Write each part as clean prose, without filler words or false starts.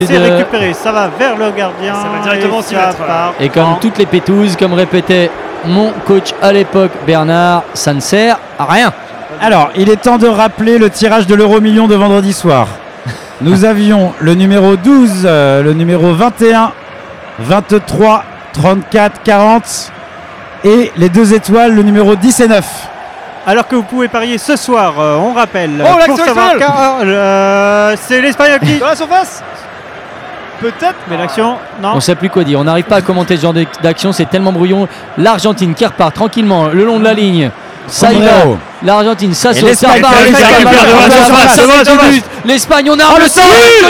C'est récupéré, ça va vers le gardien. Ça va directement au 6 mètres. Et comme toutes les pétouses, comme répétait mon coach à l'époque, Bernard, ça ne sert à rien. Alors, il est temps de rappeler le tirage de l'euro-million de vendredi soir. Nous avions le numéro 12, le numéro 21, 23, 34, 40 et les 2 étoiles, le numéro 10 et 9. Alors que vous pouvez parier ce soir, on rappelle. Oh, pour savoir c'est l'Espagne qui... Dans la surface. Peut-être, mais l'action, non. On ne sait plus quoi dire. On n'arrive pas à commenter ce genre d'action, c'est tellement brouillon. L'Argentine qui repart tranquillement le long de la ligne. Ça y va. L'Argentine, ça saute, ça repart. L'Espagne, on a le sang.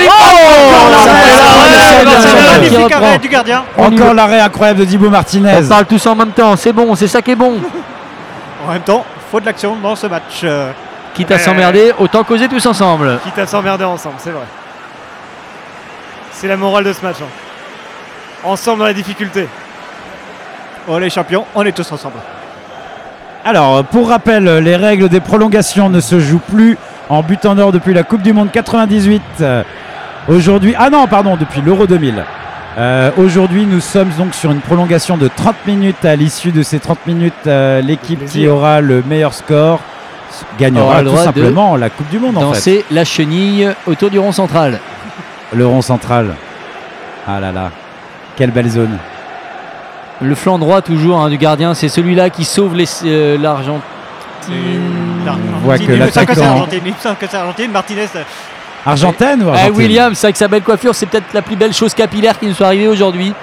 Magnifique arrêt du gardien. Encore l'arrêt incroyable de Dibu Martinez. On parle tous en même temps, c'est bon, c'est ça qui est bon. En même temps, faut de l'action dans ce match. Quitte à s'emmerder, autant causer tous ensemble. Quitte à s'emmerder ensemble, c'est vrai. C'est la morale de ce match. Ensemble dans la difficulté. Oh les champions, on est tous ensemble. Alors, pour rappel, les règles des prolongations ne se jouent plus en but en or depuis la Coupe du Monde 98. Aujourd'hui, depuis l'Euro 2000. Aujourd'hui, nous sommes donc sur une prolongation de 30 minutes. À l'issue de ces 30 minutes, l'équipe qui aura le meilleur score gagnera tout simplement la Coupe du Monde. Danser la chenille autour du rond central. Le rond central. Ah là là, quelle belle zone. Le flanc droit toujours du gardien, c'est celui-là qui sauve l'Argentine. Voit que l'attaquant... Il me semble que c'est Argentine. Martinez. Argentine ou Argentine? Williams, avec sa belle coiffure, c'est peut-être la plus belle chose capillaire qui nous soit arrivée aujourd'hui.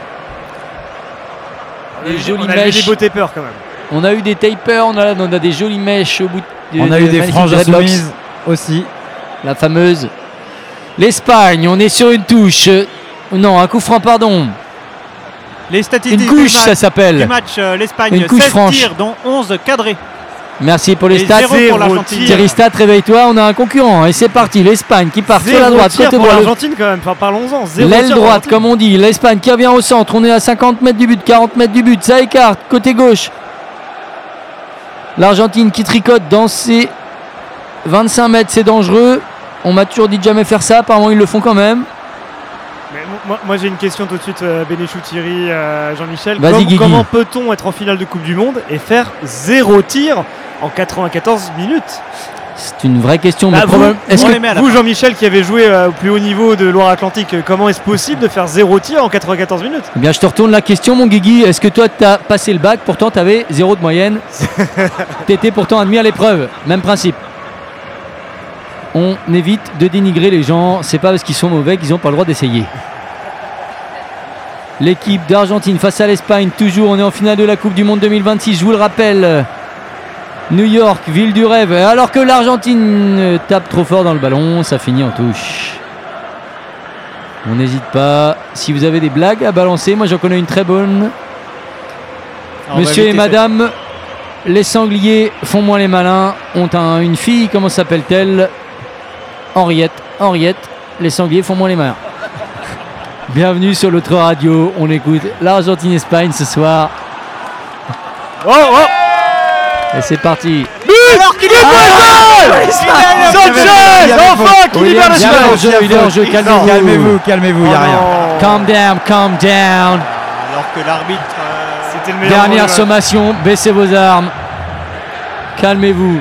Des jolies mèches. Des beaux tapers quand même. On a eu des tapers, on a des jolies mèches au bout de... On a eu des franges soumises aussi. La fameuse... L'Espagne, on est sur une touche. Non, un coup franc, pardon. Les statistiques une couche, ça s'appelle. Du match, l'Espagne, une couche 16 franche. tirs, dont 11 cadrés. Merci pour les stats. Thierry Stat, réveille-toi, on a un concurrent. Et c'est parti, l'Espagne qui part sur la droite. Côté droit. L'Argentine quand même, parlons-en. L'aile droite, comme on dit. L'Espagne qui revient au centre. On est à 50 mètres du but, 40 mètres du but. Ça écarte, côté gauche. L'Argentine qui tricote dans ses 25 mètres, c'est dangereux. On m'a toujours dit de jamais faire ça, apparemment ils le font quand même. Mais moi j'ai une question tout de suite, Bénéchou, Thierry, Jean-Michel. Comment peut-on être en finale de Coupe du Monde et faire 0 tir en 94 minutes? C'est une vraie question. Vous, Jean-Michel, qui avez joué au plus haut niveau de Loire-Atlantique, comment est-ce possible de faire 0 tir en 94 minutes? Eh bien, je te retourne la question, mon Guigui. Est-ce que toi, tu as passé le bac, pourtant tu avais 0 de moyenne? Tu étais pourtant admis à l'épreuve. Même principe. On évite de dénigrer les gens. C'est pas parce qu'ils sont mauvais qu'ils n'ont pas le droit d'essayer. L'équipe d'Argentine face à l'Espagne. Toujours, on est en finale de la Coupe du Monde 2026. Je vous le rappelle. New York, ville du rêve. Alors que l'Argentine tape trop fort dans le ballon, ça finit en touche. On n'hésite pas. Si vous avez des blagues à balancer, moi j'en connais une très bonne. Monsieur et madame, les sangliers font moins les malins. Ont une fille, comment s'appelle-t-elle? Henriette, les sangliers font moins les malins. Bienvenue sur l'autre radio, on écoute l'Argentine-Espagne ce soir. Et c'est parti. Alors qu'il est Sanchez, enfin qui libère le jeu. Il est en jeu, calmez-vous, il n'y a rien. Calm down. Alors que l'arbitre... c'était le meilleur. Dernière sommation, baissez vos armes. Calmez-vous.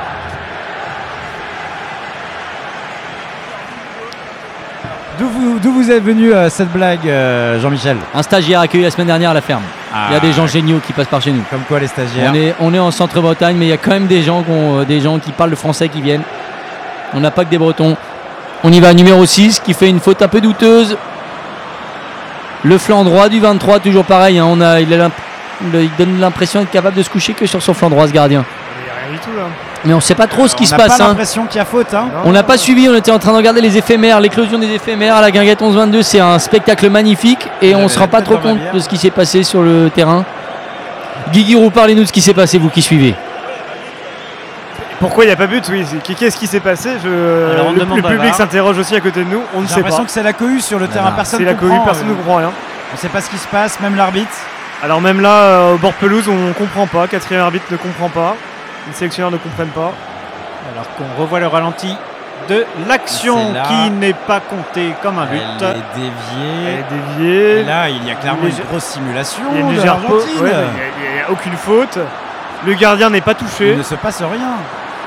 D'où vous est venue cette blague, Jean-Michel? Un stagiaire accueilli la semaine dernière à la ferme. Il y a des gens géniaux qui passent par chez nous. Comme quoi les stagiaires? On est en centre-Bretagne, mais il y a quand même des gens qui parlent le français qui viennent. On n'a pas que des Bretons. On y va, numéro 6, qui fait une faute un peu douteuse. Le flanc droit du 23, toujours pareil. Il donne l'impression d'être capable de se coucher que sur son flanc droit, ce gardien. Il n'y a rien du tout là. Mais on ne sait pas trop ce qui se passe. On n'a pas l'impression qu'il y a faute. On n'a pas suivi, on était en train de regarder les éphémères, l'éclosion des éphémères à la Guinguette 11-22. C'est un spectacle magnifique et on ne se rend pas trop compte de ce qui s'est passé sur le terrain. Guigui, parlez-nous de ce qui s'est passé, vous qui suivez. Pourquoi il n'y a pas but? Oui, qu'est-ce qui s'est passé? Le public s'interroge aussi à côté de nous, on ne sait pas. J'ai l'impression que c'est la cohue sur le terrain, personne ne comprend. Personne ne comprend rien. On ne sait pas ce qui se passe, même l'arbitre. Alors même là, au bord pelouse, on ne comprend pas, quatrième arbitre ne comprend pas, les sélectionneurs ne comprennent pas. Alors qu'on revoit le ralenti, de l'action qui n'est pas comptée comme un but. Elle est déviée. Elle est déviée. Et là, il y a clairement une grosse simulation. Il y a une légère faute. Il n'y a aucune faute. Le gardien n'est pas touché. Il ne se passe rien.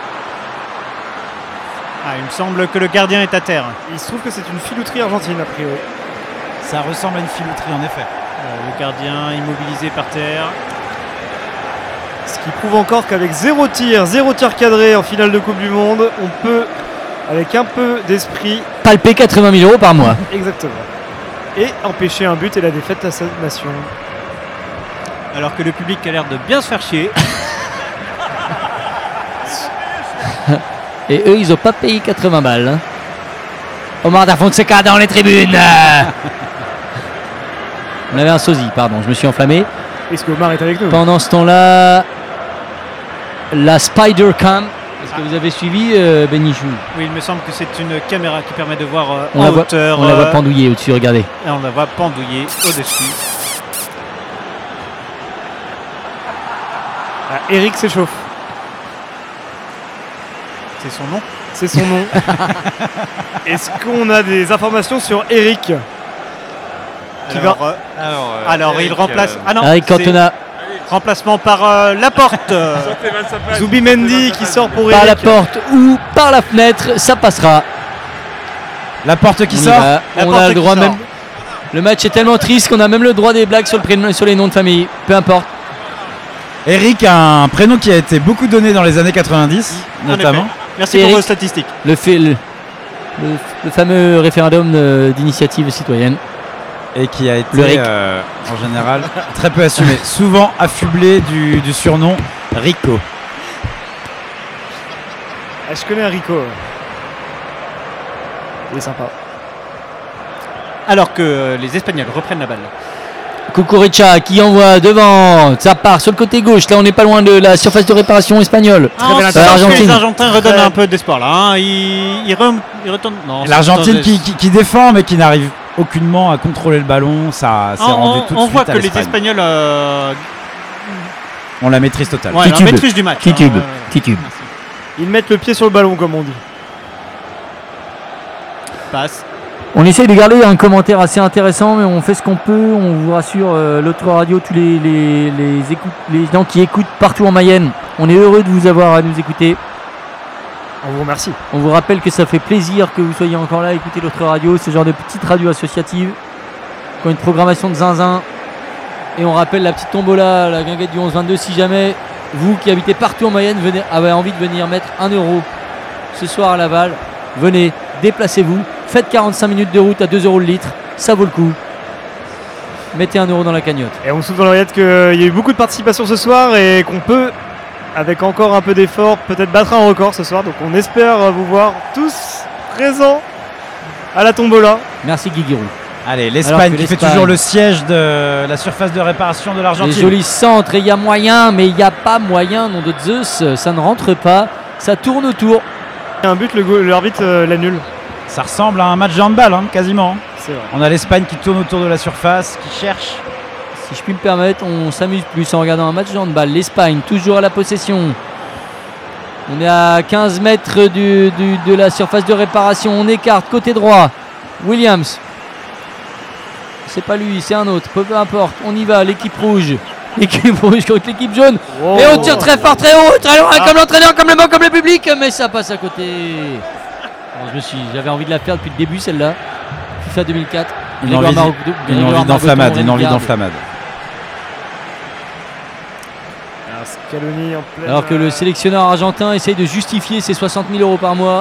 Il me semble que le gardien est à terre. Il se trouve que c'est une filouterie argentine, a priori. Ça ressemble à une filouterie, en effet. Le gardien immobilisé par terre. Ce qui prouve encore qu'avec 0 tir cadré en finale de Coupe du Monde, on peut, avec un peu d'esprit, palper 80 000 € par mois. Exactement. Et empêcher un but et la défaite à sa nation. Alors que le public a l'air de bien se faire chier. Et eux, ils n'ont pas payé 80 balles. Hein. Omar Da Fonseca dans les tribunes. On avait un sosie, pardon, je me suis enflammé. Est-ce que Omar est avec nous? Pendant ce temps-là, la Spider Cam. Est-ce que vous avez suivi Benichou? Oui, il me semble que c'est une caméra qui permet de voir en hauteur. On la voit pendouiller au-dessus, regardez. Et on la voit pendouiller au-dessus. Eric s'échauffe. C'est son nom? C'est son nom. Est-ce qu'on a des informations sur Eric? Alors il remplace. Ah non, Eric Cantona. Remplacement par Laporte. Zubimendi qui sort pour Eric. Par la porte ou par la fenêtre, ça passera. Laporte qui sort. On a le droit même. Le match est tellement triste qu'on a même le droit des blagues sur les noms de famille. Peu importe. Eric a un prénom qui a été beaucoup donné dans les années 90, notamment. Merci pour vos statistiques. Le fameux référendum d'initiative citoyenne. Et qui a été en général très peu assumé. Souvent affublé du surnom Rico. Je connais un Rico. Il est sympa. Alors que les Espagnols reprennent la balle. Cucurella qui envoie devant, ça part sur le côté gauche. Là, on n'est pas loin de la surface de réparation espagnole. Les Argentins redonnent un peu d'espoir là. Hein. Ils retournent. L'Argentine qui défend mais qui n'arrive aucunement à contrôler le ballon. Ça s'est rendu tout de suite. On voit que les Espagnols ont la maîtrise totale. Ouais, la maîtrise du match. Titube. Ils mettent le pied sur le ballon, comme on dit. Passe. On essaye de garder un commentaire assez intéressant, mais on fait ce qu'on peut. On vous rassure, l'autre radio, tous les gens qui écoutent partout en Mayenne. On est heureux de vous avoir à nous écouter. On vous remercie. On vous rappelle que ça fait plaisir que vous soyez encore là à écouter l'autre radio. Ce genre de petite radio associative qui ont une programmation de zinzin. Et on rappelle la petite tombola, la guinguette du 11-22. Si jamais vous qui habitez partout en Mayenne avez envie de venir mettre 1 € ce soir à Laval, venez, déplacez-vous. Faites 45 minutes de route à 2 € le litre, ça vaut le coup. Mettez 1 € dans la cagnotte. Et on souffle dans l'oreillette qu'il y a eu beaucoup de participation ce soir et qu'on peut, avec encore un peu d'effort, peut-être battre un record ce soir. Donc on espère vous voir tous présents à la tombola. Merci Guigui Roux. Allez, l'Espagne qui fait toujours le siège de la surface de réparation de l'Argentine. Les jolis centres, et il y a moyen, mais il n'y a pas moyen, nom de Zeus, ça ne rentre pas, ça tourne autour. Un but, l'arbitre l'annule. Ça ressemble à un match de handball, hein, quasiment. C'est vrai. On a l'Espagne qui tourne autour de la surface, qui cherche. Si je puis me permettre, on s'amuse plus en regardant un match de handball. L'Espagne, toujours à la possession. On est à 15 mètres de la surface de réparation. On écarte côté droit. Williams. C'est pas lui, c'est un autre. Peu importe, on y va. L'équipe rouge. L'équipe rouge contre l'équipe jaune. Oh. Et on tire très fort, très haut, très loin, comme l'entraîneur, comme le banc, comme le public. Mais ça passe à côté. J'avais envie de la faire depuis le début, celle-là. FIFA 2004. Une envie d'enflammade. Alors que le sélectionneur argentin essaye de justifier ses 60 000 € par mois.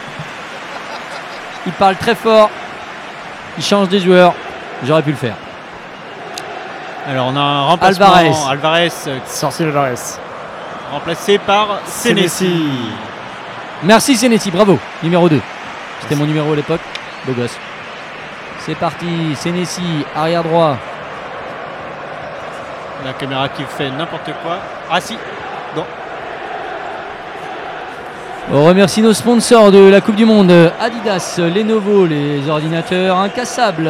Il parle très fort. Il change des joueurs. J'aurais pu le faire. Alors on a un remplacement. Alvarez. Sorti Alvarez. Remplacé par Senesi. Merci Senesi, bravo. Numéro 2. C'était mon numéro à l'époque. Beau gosse. C'est parti. Senesi, arrière droit. La caméra qui fait n'importe quoi. Ah si. Non. On remercie nos sponsors de la Coupe du Monde. Adidas, Lenovo, les ordinateurs incassables.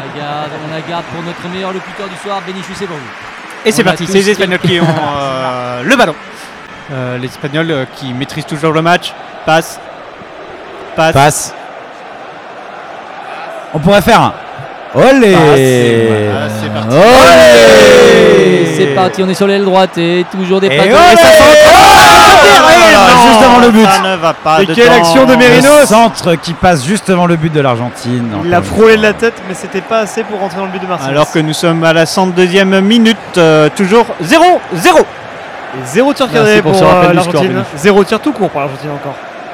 On la garde pour notre meilleur locuteur du soir, Bénichou, c'est pour vous. Et c'est On a parti, tous c'est les Espagnols qui ont le ballon. Les Espagnols qui maîtrisent toujours le match. Passe. On pourrait faire un. Olé. C'est parti. Olé. C'est parti, on est sur l'aile droite et toujours des passes. olé. Juste devant le but. Ça ne va pas Et dedans. quelle action de Merino. Le centre qui passe juste devant le but de l'Argentine. Il l'a frôlé de la tête, mais c'était pas assez pour rentrer dans le but de Martinez. Alors que nous sommes à la 102e minute, toujours 0-0. Et 0 tir cadré Merci pour pour ce rappel du l'Argentine. score, 0 tir tout court pour l'Argentine encore.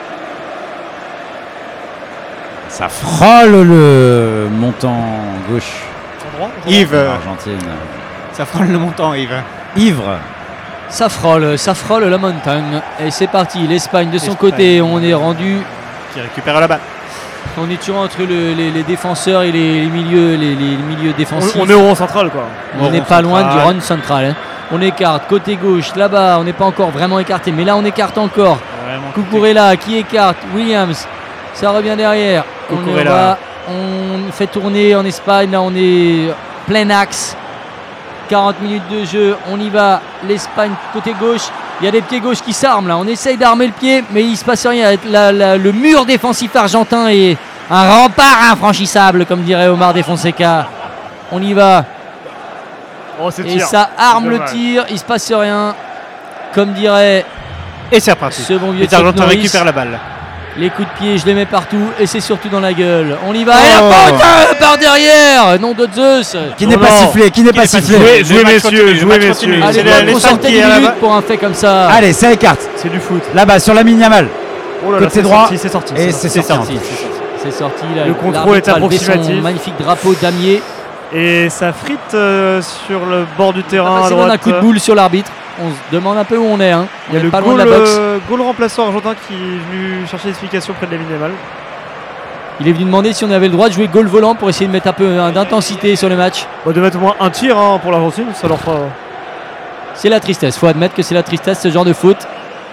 Ça frôle le montant gauche. Yves, de l'Argentine. ça frôle le montant, Yves. Ivre. Ça frôle la montagne. Et c'est parti, l'Espagne de son L'Espagne. côté. On est rendu. Qui récupère la balle. On est toujours entre les défenseurs et les milieux défensifs. On est au rond central quoi. On Au n'est rond pas loin du central. run central. Hein. On écarte côté gauche, là-bas, on n'est pas encore vraiment écarté, mais là on écarte encore. Vraiment. Cucurella qui écarte, Williams, ça revient derrière. Cucurella. On fait tourner en Espagne, là on est plein axe. 40 minutes de jeu, on y va. L'Espagne côté gauche, il y a des pieds gauches qui s'arment là. On essaye d'armer le pied, mais il se passe rien. Le mur défensif argentin est un rempart infranchissable, comme dirait Omar De Fonseca. On y va. Oh, c'est Et tir. ça arme C'est le dommage. tir, il se passe rien. Comme dirait Et c'est reparti. ce bon vieux Les Chuck Argentins Norris, récupèrent la balle. les coups de pied, je les mets partout et c'est surtout dans la gueule. On y va. Oh. Et la faute par derrière. Nom de Zeus. Qui n'est Non, pas non. sifflé, qui n'est pas sifflé. Jouez, Le match messieurs, continue, jouez, le match messieurs. continue. Allez, C'est on l'Espagne sortait qui des est là-bas. minutes pour un fait comme ça. Allez, ça écarte. C'est du foot. Là-bas, sur la Yamal. Oh là là, Côté c'est droit. sorti, c'est sorti. Et c'est c'est sorti. sorti. C'est sorti. Là, Le contrôle l'arbitre est a levé son approximatif. magnifique drapeau damier. Et ça frite sur le bord du On terrain va à passer dans un droite. coup de boule sur l'arbitre. On se demande un peu où on est. Hein. Il y On a est le pas loin de la boxe. goal remplaçant argentin qui est venu chercher l'explication près de Lamine Yamal. Il est venu demander si on avait le droit de jouer goal volant pour essayer de mettre un peu d'intensité sur le match. Bah, de mettre au moins un tir pour l'Argentine, ça leur fera. C'est la tristesse. Faut admettre que c'est la tristesse ce genre de faute.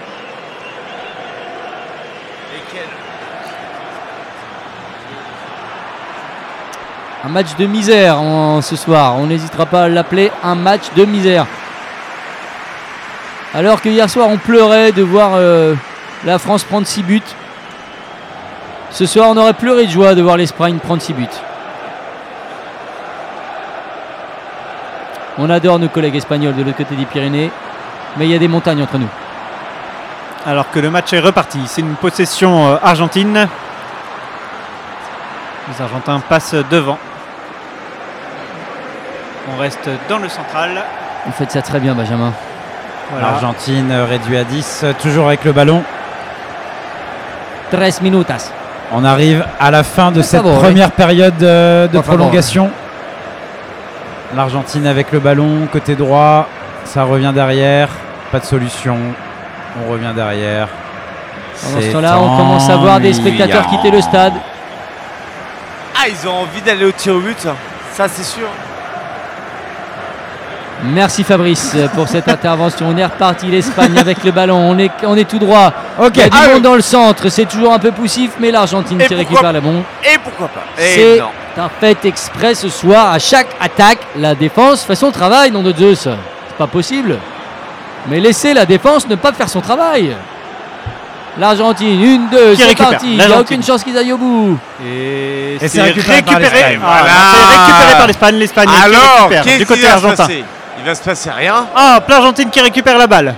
Un match de misère ce soir. On n'hésitera pas à l'appeler un match de misère. Alors que hier soir on pleurait de voir la France prendre 6 buts. Ce soir on aurait pleuré de joie de voir l'Espagne prendre 6 buts. On adore nos collègues espagnols de l'autre côté des Pyrénées, mais il y a des montagnes entre nous. Alors que le match est reparti. C'est une possession argentine. Les Argentins passent devant. On reste dans le central. Vous faites ça très bien, Benjamin. Voilà. L'Argentine réduit à 10, toujours avec le ballon. 13 minutas. On arrive à la fin de cette favor, première période de Por favor. prolongation. L'Argentine avec le ballon, côté droit. Ça revient derrière. Pas de solution. On revient derrière. Pendant ce C'est temps-là, on commence à voir des spectateurs ennuyant. quitter le stade. Ah, ils ont envie d'aller au tir au but, ça c'est sûr. Merci Fabrice pour cette intervention. On est reparti, l'Espagne avec le ballon. On est tout droit. Ok. Il y a du Ah, monde dans le centre. C'est toujours un peu poussif, mais l'Argentine Et qui pourquoi récupère le bon. Et pourquoi pas? C'est Et non. un fait exprès ce soir. À chaque attaque, la défense fait son travail, nom de Zeus. C'est pas possible. Mais laissez la défense ne pas faire son travail. L'Argentine, 1-2, Qui c'est récupère parti. Il n'y a l'Argentine. aucune chance qu'ils aillent au bout. Et c'est récupéré par l'Espagne. Voilà. Voilà. C'est récupéré par l'Espagne. L'Espagne qui Alors, récupère qu'est-ce du qui côté va se argentin. passer? Il va se passer rien. Ah, l'Argentine qui récupère la balle.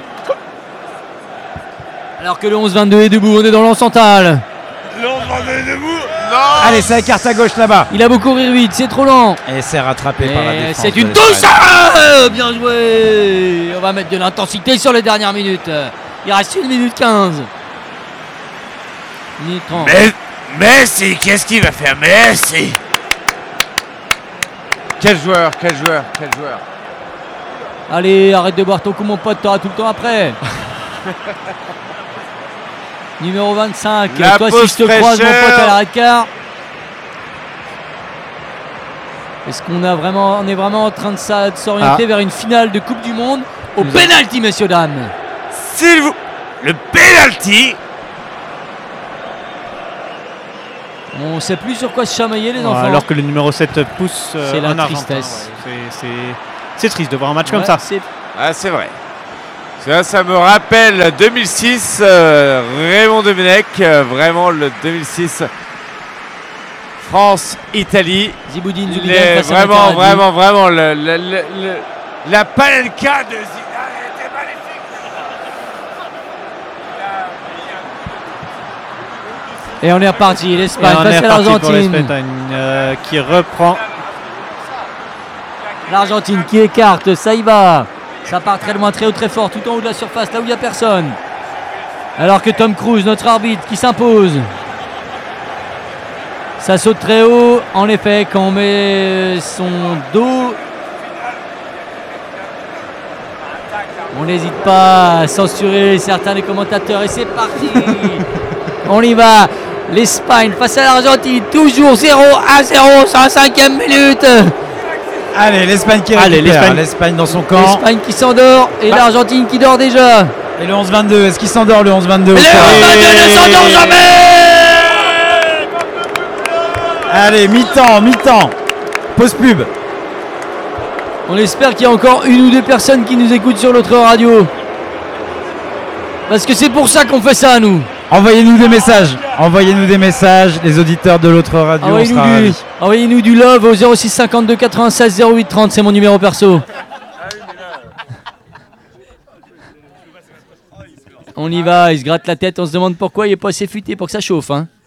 Alors que le 11-22 est debout, on est dans l'encental. Non. Allez, ça écarte à gauche là-bas. Il a beau courir vite, c'est trop lent. Et c'est rattrapé par la Et défense. c'est de une l'Espagne. touche. Bien joué. On va mettre de l'intensité sur les dernières minutes. Il reste 1 minute 15. 1 minute 30. Messi, qu'est-ce qu'il va faire? Messi. Quel joueur, quel joueur, quel joueur. Allez, arrête de boire ton coup mon pote, t'auras tout le temps après. Numéro 25. La Toi si pause je te croise mon fraîcheur. pote à l'arrêt de quart. Est-ce qu'on est vraiment en train de s'orienter vers une finale de Coupe du Monde au penalty, messieurs dames? S'il vous... Le penalty. On sait plus sur quoi se chamailler les enfants. Alors que le numéro 7 pousse C'est la un Argentin. tristesse. Ouais, c'est triste de voir un match comme Ouais, ça. Ah, c'est vrai. Ça me rappelle 2006, Raymond Domenech, vraiment le 2006 France-Italie. Ziboudine, Zoubidan face à Vraiment, Matarazzi. vraiment, la palenka de Zidane était magnifique. Et on est reparti. Et L'Espagne on face est à reparti pour l'Argentine. l'Espagne qui reprend. L'Argentine qui écarte. Ça y va. Ça part très loin, très haut, très fort, tout en haut de la surface, là où il n'y a personne. Alors que Tom Cruise, notre arbitre, qui s'impose. Ça saute très haut. En effet, quand on met son dos, on n'hésite pas à censurer certains des commentateurs. Et c'est parti. On y va. L'Espagne face à l'Argentine. Toujours 0-0, 105e minute. Allez, l'Espagne qui Allez, récupère. L'Espagne dans son camp. L'Espagne qui s'endort et l'Argentine qui dort déjà. Et le 11-22, est-ce qu'il s'endort le 11-22 Le 11-22 ne s'endort jamais. Allez, mi-temps. Pause pub. On espère qu'il y a encore une ou deux personnes qui nous écoutent sur l'autre radio. Parce que c'est pour ça qu'on fait ça, nous. Envoyez-nous des messages, les auditeurs de l'autre radio. On sera ravis. Envoyez-nous du love au 06 52 96 08 30, c'est mon numéro perso. On y va, il se gratte la tête, on se demande pourquoi il n'est pas assez futé pour que ça chauffe. Hein.